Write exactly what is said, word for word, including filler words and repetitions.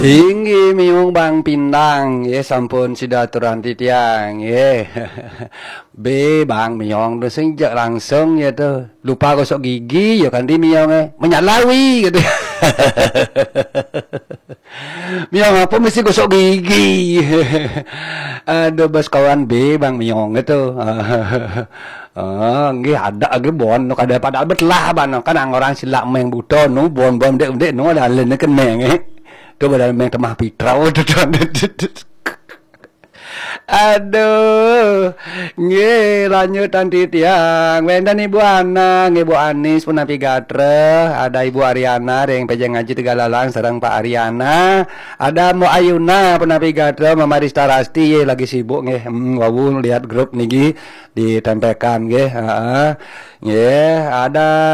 Inggih miyung Bang Pindang, nggih sampun sidaturahmi tiyang, nggih. B Bang miyong sejak langsung ya tuh. Lupa gosok gigi ya kan di miyongnya menyalawi gitu. Miyong apa mesti gosok gigi. Aduh bos kawan B Bang miyong itu. Ah, nggih ada ge bon no kada pada betlah ban kan orang silak meng buto no bon bon dek dek no dalen ken meng eh. Tuh badan meng temah pitra. Aduh, nggih lanjutan titiang. Wenten Ibu Ana, nggih Ibu Anis pun napi gatre, ada Ibu Ariana yang pejang ngaji Tegalalang sareng Pak Ariana, ada Mo Ayuna pun napi gatre, Mama Rista Rasti ye, lagi sibuk nggih. Hmm, wawu lihat grup niki ditempelkan nggih, heeh. Nggih, ada